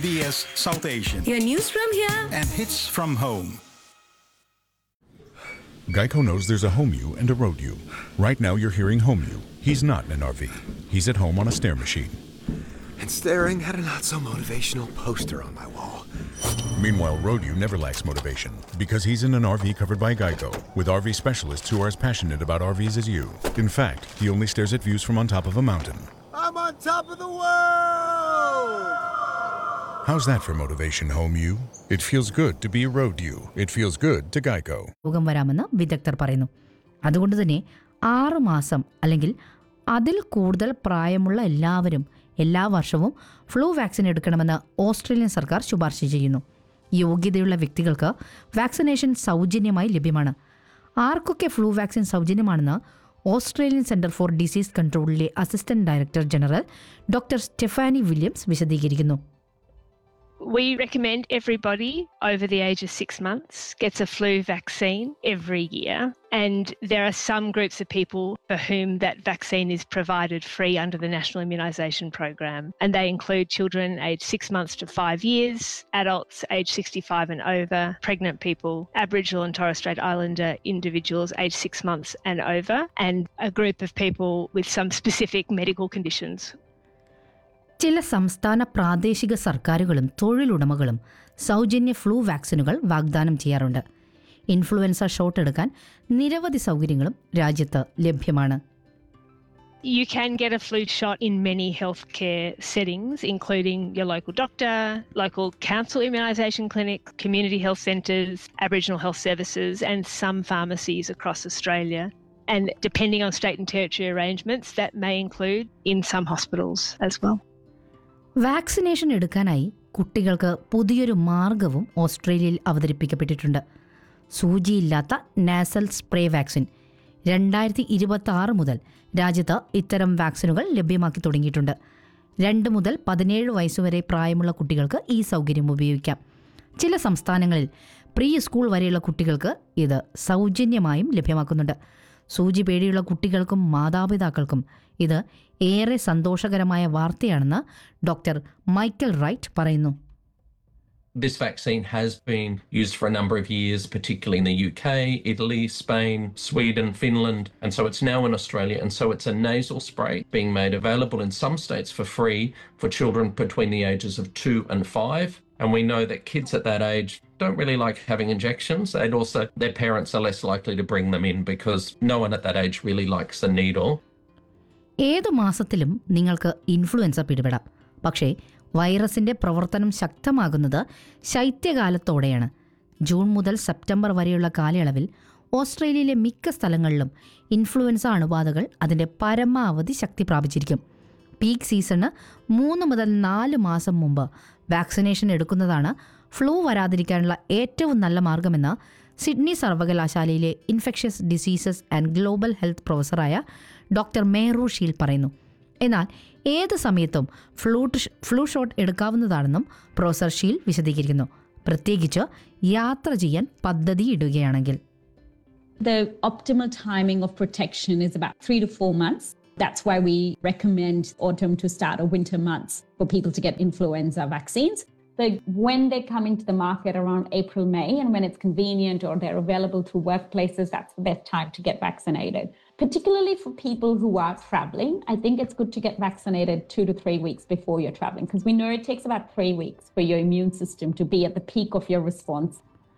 SBS South Asian. Your news from here. And hits from home. Geico knows there's a home you and a road you. Right now you're hearing home you. He's not in an RV. He's at home on a stair machine. And staring at a not-so-motivational poster on my wall. Meanwhile, road you never lacks motivation because he's in an RV covered by Geico with RV specialists who are as passionate about RVs as you. In fact, he only stares at views from on top of a mountain. I'm on top of the world! How's that for motivation, home you? It feels good to be a road you. It feels good to Geico. രോഗം വരാമെന്ന് വിദഗ്ധർ പറയുന്നു. അതുകൊണ്ട് തന്നെ 6 മാസം അല്ലെങ്കിൽ അതിൽ കൂടുതൽ പ്രായമുള്ള എല്ലാവരും എല്ലാ വർഷവും ഫ്ലൂ വാക്സിൻ എടുക്കണമെന്ന് ഓസ്ട്രേലിയൻ സർക്കാർ ശുപാർശ ചെയ്യുന്നു. യോഗ്യതയുള്ള വ്യക്തികൾക്ക് വാക്സിനേഷൻ സൗജന്യമായി ലഭ്യമാണ്. ആർക്കൊക്കെ flu vaccine സൗജന്യമാണെന്ന് Australian centre for disease കൺട്രോളിലെ assistant director general doctor Stephanie Williams വിശദീകരിക്കുന്നു. We recommend everybody over the age of 6 months gets a flu vaccine every year. And there are some groups of people for whom that vaccine is provided free under the National Immunisation Program. And they include children aged 6 months to 5 years, adults aged 65 and over, pregnant people, Aboriginal and Torres Strait Islander individuals aged 6 months and over, and a group of people with some specific medical conditions. ചില സംസ്ഥാന പ്രാദേശിക സർക്കാരുകളും തൊഴിലുടമകളും സൗജന്യ flu വാക്സിനുകൾ വാഗ്ദാനം ചെയ്യാറുണ്ട്. Influenza shot എടുക്കാൻ നിരവധി സൗകര്യങ്ങളും രാജ്യത്ത് ലഭ്യമാണ്. You can get a flu shot in many healthcare settings, including your local doctor, local council immunisation clinic, community health centres, Aboriginal health services, and some pharmacies across Australia. And depending on state and territory arrangements, that may include in some hospitals as well. Vaccination എടുക്കാനായി കുട്ടികൾക്ക് പുതിയൊരു മാർഗവും ഓസ്ട്രേലിയയിൽ അവതരിപ്പിക്കപ്പെട്ടിട്ടുണ്ട്. സൂചിയില്ലാത്ത nasal spray vaccine 2026 മുതൽ രാജ്യത്ത് ഇത്തരം വാക്സിനുകൾ ലഭ്യമാക്കി തുടങ്ങിയിട്ടുണ്ട്. 2 മുതൽ 17 വയസ്സുവരെ പ്രായമുള്ള കുട്ടികൾക്ക് ഈ സൗകര്യം ഉപയോഗിക്കാം. ചില സംസ്ഥാനങ്ങളിൽ പ്രീ സ്കൂൾ വരെയുള്ള കുട്ടികൾക്ക് ഇത് സൗജന്യമായും ലഭ്യമാക്കുന്നുണ്ട്. സൂചി പേടിയുള്ള കുട്ടികൾക്കും മാതാപിതാക്കൾക്കും ഇത് ഏറെ സന്തോഷകരമായ വാർത്തയാണെന്ന് ഡോക്ടർ മൈക്കൽ റൈറ്റ് പറയുന്നു. This vaccine has been used for a number of years, particularly in the UK, Italy, Spain, Sweden, Finland, and so it's now in Australia. And so it's a nasal spray being made available in some states for free for children between the ages of 2 and 5. And we know that kids at that age don't really like having injections. And also their parents are less likely to bring them in because no one at that age really likes a needle. ഏതു മാസത്തിലും നിങ്ങൾക്ക് influenza പിടിപെടാം. പക്ഷേ വൈറസിന്റെ പ്രവർത്തനം ശക്തമാകുന്നത് ശൈത്യകാലത്തോടെയാണ്. June മുതൽ September വരെയുള്ള കാലയളവിൽ ഓസ്ട്രേലിയയിലെ മിക്ക സ്ഥലങ്ങളിലും ഇൻഫ്ലുവൻസ അണുബാധകൾ അതിൻ്റെ പരമാവധി ശക്തി പ്രാപിച്ചിരിക്കും. പീക്ക് സീസണ് 3 മുതൽ 4 മാസം മുമ്പ് വാക്സിനേഷൻ എടുക്കുന്നതാണ് ഫ്ലൂ വരാതിരിക്കാനുള്ള ഏറ്റവും നല്ല മാർഗമെന്ന് സിഡ്നി സർവകലാശാലയിലെ infectious diseases and global health പ്രൊഫസറായ doctor മേറു she'll പറയുന്നു. എന്നാൽ ഏത് സമയത്തും ഫ്ലൂ ഷോട്ട് എടുക്കാവുന്നതാണെന്നും പ്രൊഫസർ ഷീൽ വിശദീകരിക്കുന്നു, പ്രത്യേകിച്ച് യാത്ര ചെയ്യാൻ പദ്ധതിയിടുകയാണെങ്കിൽ. The optimal timing of protection is about 3 to 4 months. That's why we recommend autumn to start or winter months for people to get influenza vaccines. So when they come into the market around April, May, and when it's convenient or they're available through workplaces, that's the best time to get vaccinated. Particularly for people who are traveling, I think it's good to get vaccinated 2 to 3 weeks before you're traveling, because we know it takes about 3 weeks for your immune system to be at the peak of your response.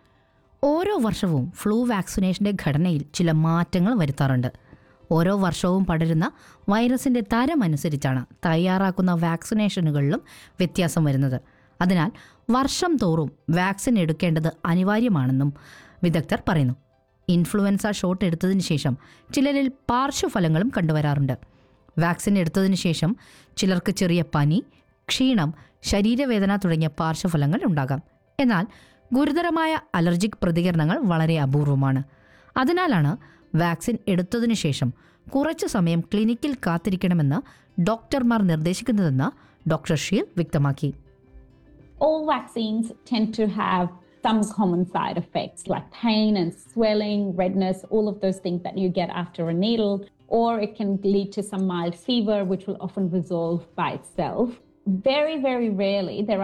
ഓരോ വർഷവും flu വാക്സിനേഷന്റെ ഘടനയിൽ ചില മാറ്റങ്ങൾ വരുത്താറുണ്ട്. ഓരോ വർഷവും പടരുന്ന വൈറസിന്റെ തരമനുസരിച്ചാണ് തയ്യാറാക്കുന്ന വാക്സിനേഷനുകളിലും വ്യത്യാസം വരുന്നത്. അതിനാൽ വർഷം തോറും വാക്സിൻ എടുക്കേണ്ടത് അനിവാര്യമാണെന്നും വിദഗ്ധർ പറയുന്നു. ഇൻഫ്ലുവൻസ ഷോട്ട് എടുത്തതിന് ശേഷം ചിലരിൽ പാർശ്വഫലങ്ങളും കണ്ടുവരാറുണ്ട്. വാക്സിൻ എടുത്തതിന് ശേഷം ചിലർക്ക് ചെറിയ പനി, ക്ഷീണം, ശരീരവേദന തുടങ്ങിയ പാർശ്വഫലങ്ങൾ ഉണ്ടാകാം. എന്നാൽ ഗുരുതരമായ അലർജിക് പ്രതികരണങ്ങൾ വളരെ അപൂർവമാണ്. അതിനാലാണ് വാക്സിൻ എടുത്തതിനു ശേഷം കുറച്ചു സമയം ക്ലിനിക്കിൽ കാത്തിരിക്കണമെന്ന് ഡോക്ടർമാർ നിർദ്ദേശിക്കുന്നതെന്ന് ഡോക്ടർ ഷീൽ വ്യക്തമാക്കി. All vaccines tend to have some common side effects like pain and swelling, redness, all of those things that you get after a needle, or it can lead to some mild fever, which will often resolve by itself. Very, very rarely there